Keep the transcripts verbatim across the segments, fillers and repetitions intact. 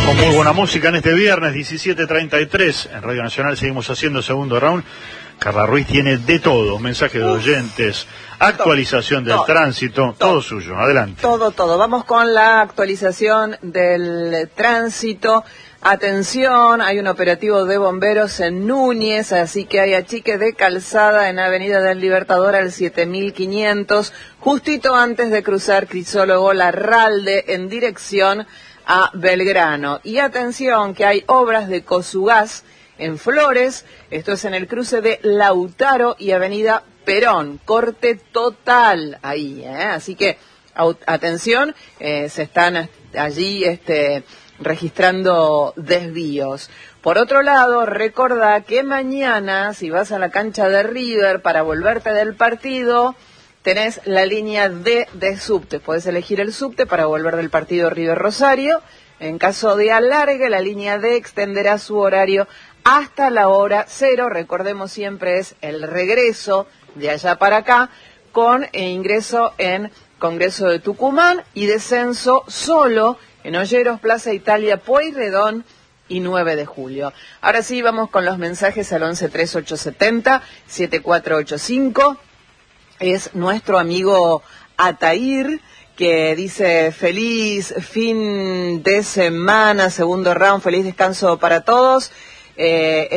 Con muy buena música en este viernes diecisiete treinta y tres en Radio Nacional seguimos haciendo segundo round. Carla Ruiz tiene de todo, mensajes de oyentes, actualización del todo, tránsito, todo, todo suyo, adelante. Todo, todo, vamos con la actualización del tránsito. Atención, hay un operativo de bomberos en Núñez, así que hay achique de calzada en Avenida del Libertador al siete mil quinientos, justito antes de cruzar Crisólogo Larralde en dirección a Belgrano. Y atención que hay obras de Cosugás en Flores, esto es en el cruce de Lautaro y Avenida Perón, corte total ahí, ¿eh? Así que atención, eh, se están allí este, registrando desvíos. Por otro lado, recordá que mañana, si vas a la cancha de River para volverte del partido, tenés la línea D de subte. Podés elegir el subte para volver del partido River Rosario. En caso de alargue, la línea D extenderá su horario hasta la hora cero. Recordemos, siempre es el regreso de allá para acá, con ingreso en Congreso de Tucumán y descenso solo en Olleros, Plaza Italia, Pueyrredón y nueve de julio. Ahora sí, vamos con los mensajes al once tres ocho siete cero siete cuatro ocho cinco. Es nuestro amigo Atair, que dice: feliz fin de semana, segundo round, feliz descanso para todos, eh,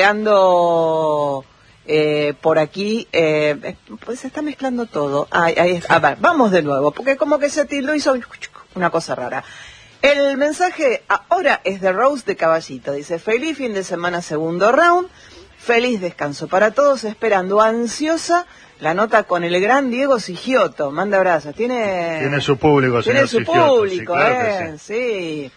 esperando eh, por aquí, eh, pues se está mezclando todo. Ay, ahí, a ver, vamos de nuevo, porque como que se lo hizo una cosa rara. El mensaje ahora es de Rose de Caballito, dice: feliz fin de semana, segundo round, feliz descanso para todos, esperando ansiosa la nota con el gran Diego Sigioto. Manda abrazos. Tiene, tiene su público, tiene señor su Sigioto. público, sí, claro eh, que sí. sí.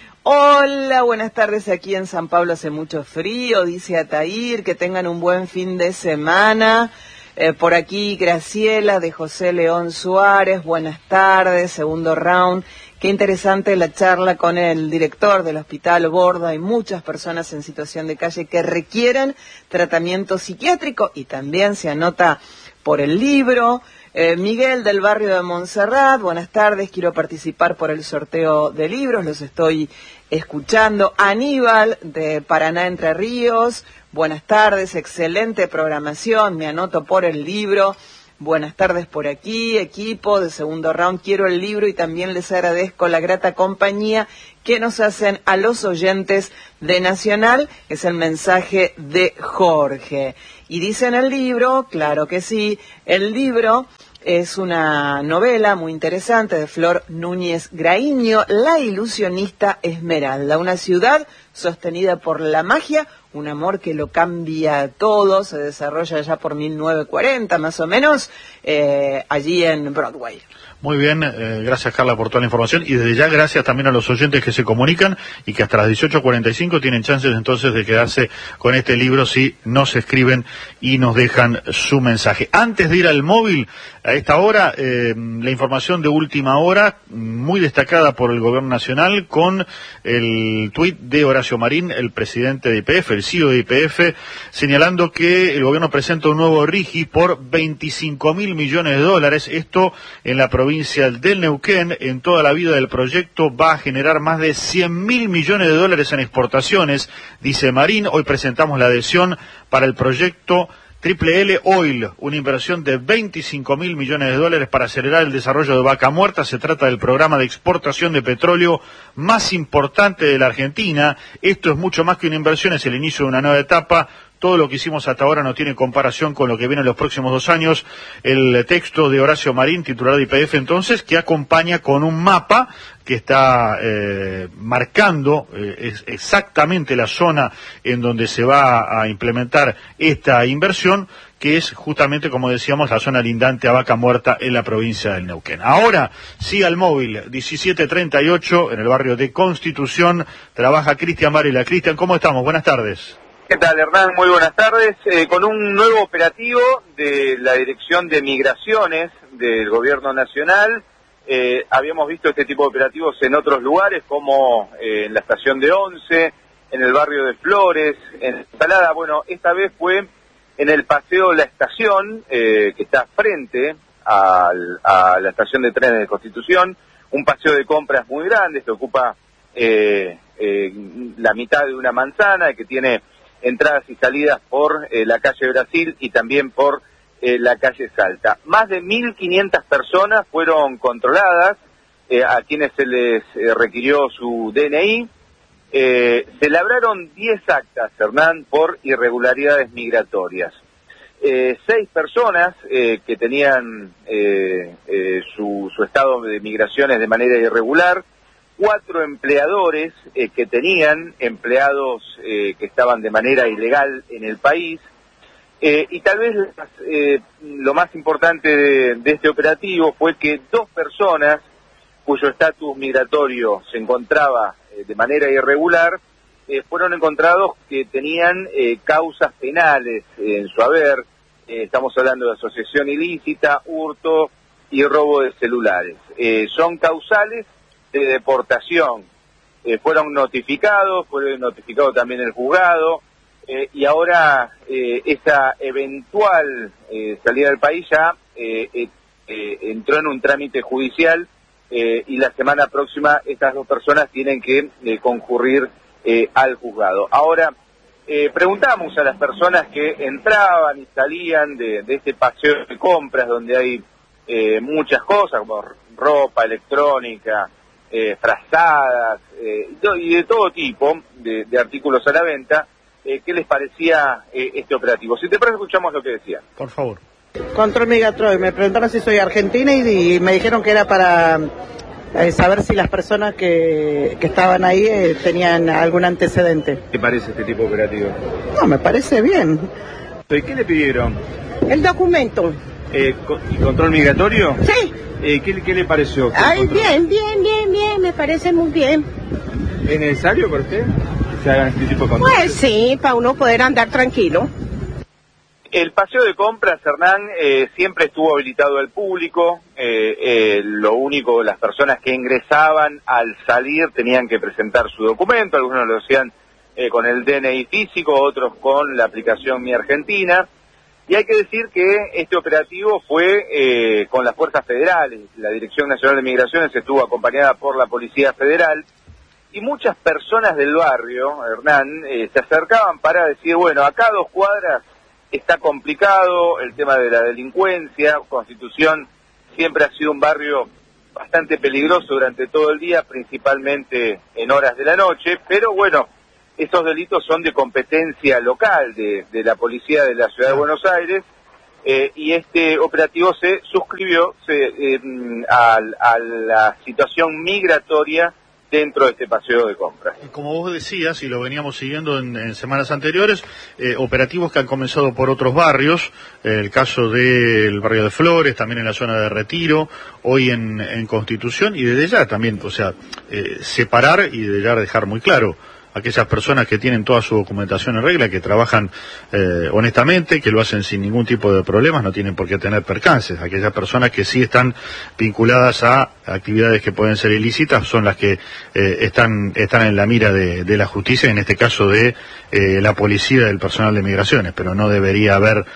Hola, buenas tardes. Aquí en San Pablo hace mucho frío, dice Atair, que tengan un buen fin de semana. Eh, por aquí Graciela de José León Suárez, buenas tardes, segundo round. Qué interesante la charla con el director del Hospital Borda. Hay muchas personas en situación de calle que requieren tratamiento psiquiátrico y también se anota por el libro. Eh, Miguel del barrio de Montserrat, buenas tardes, quiero participar por el sorteo de libros, los estoy escuchando. Aníbal de Paraná Entre Ríos, buenas tardes, excelente programación, me anoto por el libro. Buenas tardes por aquí, equipo de segundo round, quiero el libro y también les agradezco la grata compañía que nos hacen a los oyentes de Nacional, es el mensaje de Jorge. Y dice en el libro, claro que sí, el libro es una novela muy interesante de Flor Núñez Graíño, La ilusionista Esmeralda, una ciudad sostenida por la magia, un amor que lo cambia todo, se desarrolla ya por mil novecientos cuarenta más o menos, eh, allí en Broadway. Muy bien, eh, gracias Carla por toda la información y desde ya gracias también a los oyentes que se comunican y que hasta las dieciocho cuarenta y cinco tienen chances entonces de quedarse con este libro si nos escriben y nos dejan su mensaje. Antes de ir al móvil, a esta hora, eh, la información de última hora, muy destacada por el Gobierno Nacional con el tuit de Horacio Marín, el presidente de I P F, el C E O de I P F, señalando que el gobierno presenta un nuevo RIGI por veinticinco mil millones de dólares, esto en la provincia del Neuquén. En toda la vida del proyecto va a generar más de cien mil millones de dólares en exportaciones, dice Marín. Hoy presentamos la adhesión para el proyecto Triple L Oil, una inversión de veinticinco mil millones de dólares para acelerar el desarrollo de Vaca Muerta. Se trata del programa de exportación de petróleo más importante de la Argentina. Esto es mucho más que una inversión, es el inicio de una nueva etapa. Todo lo que hicimos hasta ahora no tiene comparación con lo que viene en los próximos dos años. El texto de Horacio Marín, titular de I P F entonces, que acompaña con un mapa que está eh, marcando eh, es exactamente la zona en donde se va a implementar esta inversión, que es justamente, como decíamos, la zona lindante a Vaca Muerta en la provincia del Neuquén. Ahora, sí al móvil, diecisiete treinta y ocho, en el barrio de Constitución, trabaja Cristian Varela. Cristian, ¿cómo estamos? Buenas tardes. ¿Qué tal, Hernán? Muy buenas tardes. Eh, con un nuevo operativo de la Dirección de Migraciones del Gobierno Nacional. Eh, habíamos visto este tipo de operativos en otros lugares, como eh, en la estación de Once, en el barrio de Flores, en Salada. Bueno, esta vez fue en el Paseo La Estación, eh, que está frente al, a la estación de trenes de Constitución. Un paseo de compras muy grande, que ocupa eh, eh, la mitad de una manzana, que tiene entradas y salidas por eh, la calle Brasil y también por eh, la calle Salta. Más de mil quinientas personas fueron controladas, eh, a quienes se les eh, requirió su D N I. Eh, se labraron diez actas, Hernán, por irregularidades migratorias. Eh, seis personas eh, que tenían eh, eh, su, su estado de migraciones de manera irregular, cuatro empleadores eh, que tenían empleados eh, que estaban de manera ilegal en el país, eh, y tal vez eh, lo más importante de, de este operativo fue que dos personas cuyo estatus migratorio se encontraba eh, de manera irregular, eh, fueron encontrados que tenían eh, causas penales eh, en su haber. Eh, estamos hablando de asociación ilícita, hurto y robo de celulares. Eh, son causales de deportación. Eh, fueron notificados, fue notificado también el juzgado, eh, y ahora eh, esa eventual eh, salida del país ya eh, eh, eh, entró en un trámite judicial, eh, y la semana próxima estas dos personas tienen que eh, concurrir eh, al juzgado. Ahora, eh, preguntamos a las personas que entraban y salían de, de este paseo de compras donde hay eh, muchas cosas como ropa, electrónica, eh, frazadas eh, y de todo tipo de, de artículos a la venta, eh, ¿qué les parecía eh, este operativo? Si te parece, escuchamos lo que decían. Por favor. Control migratorio, me preguntaron si soy argentina y, y me dijeron que era para eh, saber si las personas que, que estaban ahí eh, tenían algún antecedente. ¿Qué parece este tipo de operativo? No, me parece bien. ¿Qué le pidieron? El documento. Eh, ¿Y control migratorio? Sí. Eh, ¿qué, ¿Qué le pareció? Ay, bien, bien, bien, bien, me parece muy bien. ¿Es necesario para usted que se hagan este tipo de control? Pues sí, para uno poder andar tranquilo. El paseo de compras, Hernán, eh, siempre estuvo habilitado al público. Eh, eh, lo único, las personas que ingresaban al salir tenían que presentar su documento. Algunos lo hacían eh, con el D N I físico, otros con la aplicación Mi Argentina. Y hay que decir que este operativo fue eh, con las fuerzas federales. La Dirección Nacional de Migraciones estuvo acompañada por la Policía Federal. Y muchas personas del barrio, Hernán, eh, se acercaban para decir, bueno, acá a dos cuadras está complicado el tema de la delincuencia. Constitución siempre ha sido un barrio bastante peligroso durante todo el día, principalmente en horas de la noche, pero bueno, esos delitos son de competencia local de, de la policía de la Ciudad de Buenos Aires, eh, y este operativo se suscribió se, eh, a, a la situación migratoria dentro de este paseo de compras. Como vos decías, y lo veníamos siguiendo en, en semanas anteriores, eh, operativos que han comenzado por otros barrios, eh, el caso del barrio de Flores, también en la zona de Retiro, hoy en, en Constitución, y desde ya también, o sea, eh, separar y desde ya dejar muy claro aquellas personas que tienen toda su documentación en regla, que trabajan eh, honestamente, que lo hacen sin ningún tipo de problemas, no tienen por qué tener percances. Aquellas personas que sí están vinculadas a actividades que pueden ser ilícitas son las que eh, están están en la mira de, de la justicia, en este caso de eh, la policía y del personal de migraciones, pero no debería haber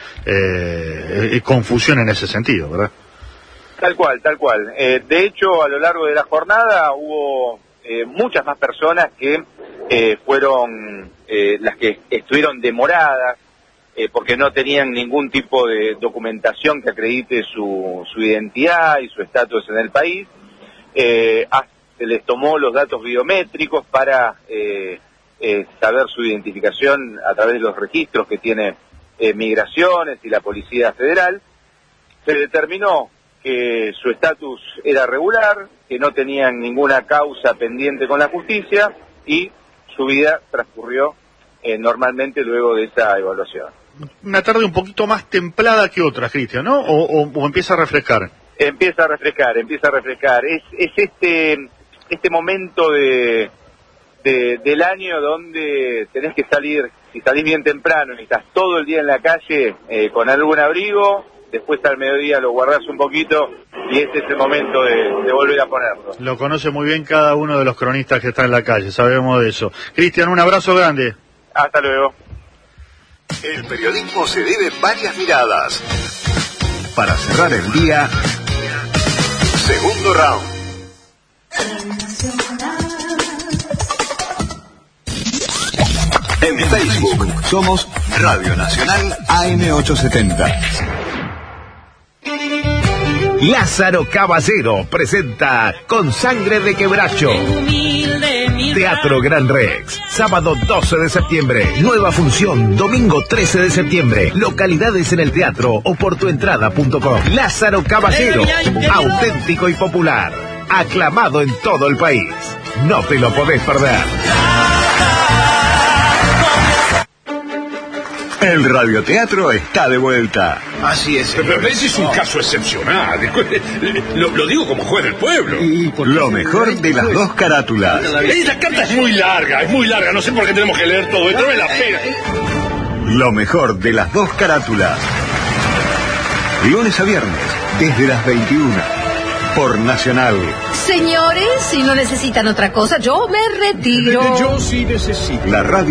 eh, confusión en ese sentido, ¿verdad? Tal cual, tal cual. Eh, de hecho, a lo largo de la jornada hubo eh, muchas más personas que Eh, fueron eh, las que estuvieron demoradas eh, porque no tenían ningún tipo de documentación que acredite su, su identidad y su estatus en el país. Eh, se les tomó los datos biométricos para eh, eh, saber su identificación a través de los registros que tiene eh, Migraciones y la Policía Federal. Se determinó que su estatus era regular, que no tenían ninguna causa pendiente con la justicia y su vida transcurrió eh, normalmente luego de esa evaluación. Una tarde un poquito más templada que otras, Cristian, ¿no? O, o, o empieza a refrescar. Empieza a refrescar, empieza a refrescar. Es, es este este momento de, de del año donde tenés que salir, si salís bien temprano y estás todo el día en la calle eh, con algún abrigo, después al mediodía lo guardás un poquito y ese es el momento de, de volver a ponerlo. Lo conoce muy bien cada uno de los cronistas que está en la calle, sabemos de eso. Cristian, un abrazo grande. Hasta luego. El periodismo se debe varias miradas. Para cerrar el día, segundo round. En Facebook somos Radio Nacional A M ochocientos setenta. Lázaro Caballero presenta Con Sangre de Quebracho. Teatro Gran Rex, sábado doce de septiembre, nueva función, domingo trece de septiembre, localidades en el teatro o por tuentrada punto com. Lázaro Caballero, auténtico y popular, aclamado en todo el país. No te lo podés perder. El radioteatro está de vuelta. Así es. Pero ese es un caso excepcional. Lo, lo digo como juez del pueblo. Lo mejor de las dos carátulas. La carta es muy larga, es muy larga. No sé por qué tenemos que leer todo esto. No es la pena. Lo mejor de las dos carátulas. Lunes a viernes, desde las veintiuna. Por Nacional. Señores, si no necesitan otra cosa, yo me retiro. Yo sí necesito. La radio